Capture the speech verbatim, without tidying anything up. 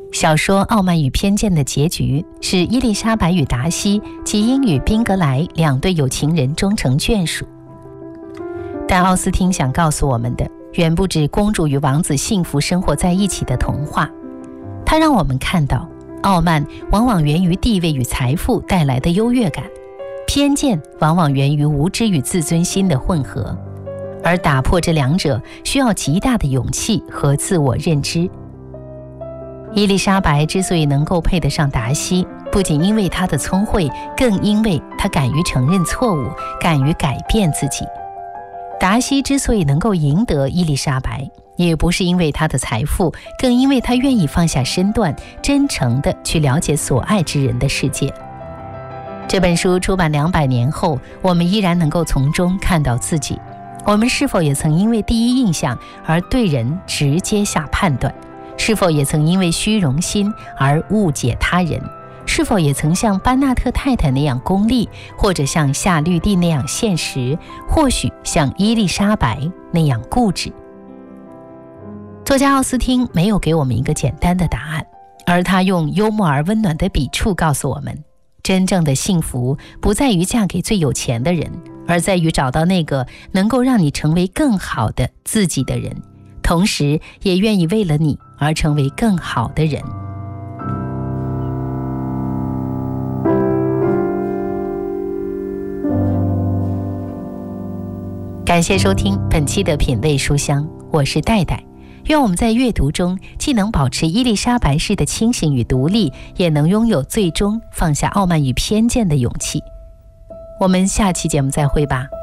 小说《傲慢与偏见》的结局是伊丽莎白与达西及英与宾格莱两对有情人终成眷属。但奥斯汀想告诉我们的远不止公主与王子幸福生活在一起的童话，他让我们看到傲慢往往源于地位与财富带来的优越感，偏见往往源于无知与自尊心的混合，而打破这两者需要极大的勇气和自我认知。伊丽莎白之所以能够配得上达西，不仅因为她的聪慧，更因为她敢于承认错误，敢于改变自己。达西之所以能够赢得伊丽莎白，也不是因为他的财富，更因为他愿意放下身段，真诚地去了解所爱之人的世界。这本书出版两百年后，我们依然能够从中看到自己。我们是否也曾因为第一印象而对人直接下判断？是否也曾因为虚荣心而误解他人？是否也曾像班纳特太太那样功利，或者像夏绿蒂那样现实，或许像伊丽莎白那样固执？作家奥斯汀没有给我们一个简单的答案，而他用幽默而温暖的笔触告诉我们，真正的幸福不在于嫁给最有钱的人，而在于找到那个能够让你成为更好的自己的人，同时也愿意为了你而成为更好的人。感谢收听本期的品味书香，我是戴戴。愿我们在阅读中既能保持伊丽莎白式的清醒与独立，也能拥有最终放下傲慢与偏见的勇气。我们下期节目再会吧。